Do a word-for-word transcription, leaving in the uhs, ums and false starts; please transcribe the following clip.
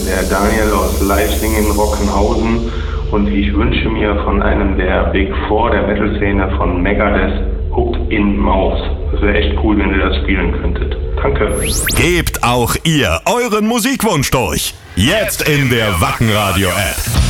der Daniel aus Leisling in Rockenhausen und ich wünsche mir von einem der Big Four der Metal-Szene von Megadeth Hook in Mouth. Das wäre echt cool, wenn ihr das spielen könntet. Danke. Gebt auch ihr euren Musikwunsch durch. Jetzt in der Wacken Radio App.